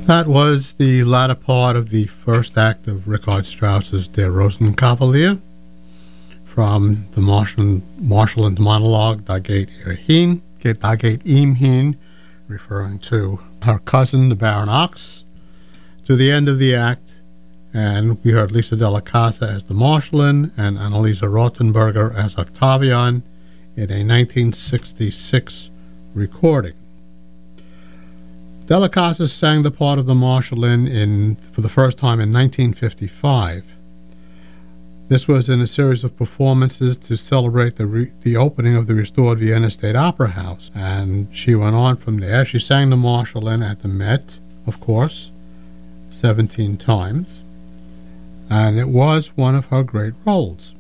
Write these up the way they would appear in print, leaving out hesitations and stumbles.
That was the latter part of the first act of Richard Strauss's Der Rosenkavalier from the Marschallins monologue Da geht ihm hin, referring to her cousin, the Baron Ochs, to the end of the act. And we heard Lisa Della Casa as the Marschallin and Annalisa Rothenberger as Octavian in a 1966 recording. Della Casa sang the part of the Marschallin for the first time in 1955. This was in a series of performances to celebrate the opening of the restored Vienna State Opera House, and she went on from there. She sang the Marschallin at the Met, of course, 17 times, and it was one of her great roles.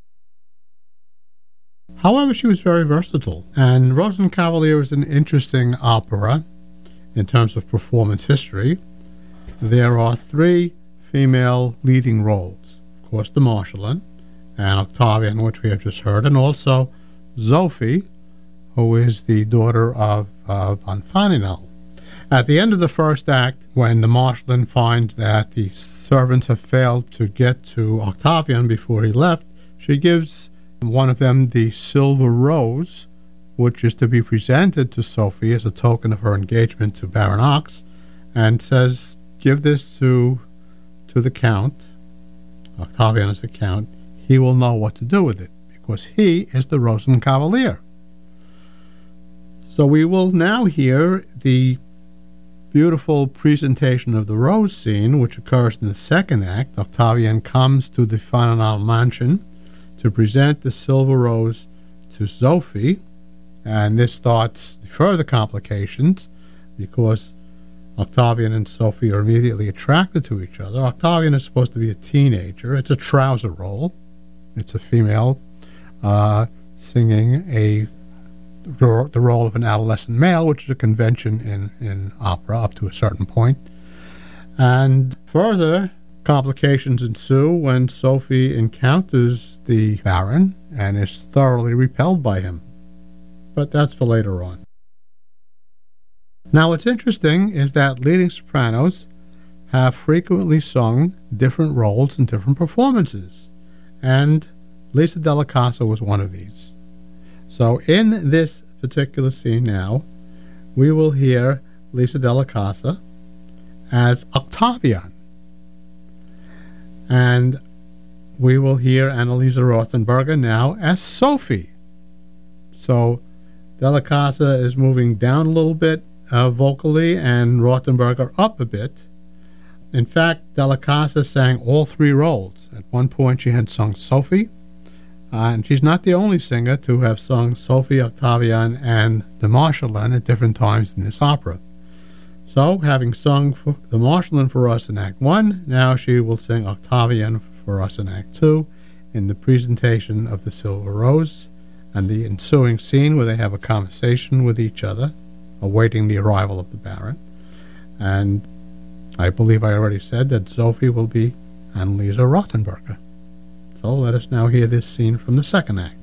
However, she was very versatile, and Rosenkavalier is an interesting opera in terms of performance history. There are 3 female leading roles. Of course, the Marschallin and Octavian, which we have just heard, and also Sophie, who is the daughter of von Faninal. At the end of the first act, when the Marschallin finds that the servants have failed to get to Octavian before he left, she gives one of them the silver rose, which is to be presented to Sophie as a token of her engagement to Baron Ochs, and says, give this to the Count. Octavian is the Count. He will know what to do with it, because he is the Rosenkavalier. So we will now hear the beautiful presentation of the rose scene, which occurs in the second act. Octavian comes to the Faninal mansion to present the silver rose to Sophie, and this starts further complications because Octavian and Sophie are immediately attracted to each other. Octavian is supposed to be a teenager. It's a trouser role. It's a female singing the role of an adolescent male, which is a convention in opera up to a certain point. And further complications ensue when Sophie encounters the Baron and is thoroughly repelled by him. But that's for later on. Now, what's interesting is that leading sopranos have frequently sung different roles in different performances, and Lisa Della Casa was one of these. So in this particular scene now, we will hear Lisa Della Casa as Octavian, and we will hear Annalisa Rothenberger now as Sophie. So Della Casa is moving down a little bit vocally, and Rothenberger up a bit. In fact, Della Casa sang all 3 roles. At one point she had sung Sophie, and she's not the only singer to have sung Sophie, Octavian, and the Marschallin at different times in this opera. So, having sung the Marschallin for us in Act 1, now she will sing Octavian for us in Act 2 in the presentation of the Silver Rose and the ensuing scene where they have a conversation with each other, awaiting the arrival of the Baron. And I believe I already said that Sophie will be Annalisa Rothenberger. So let us now hear this scene from the second act.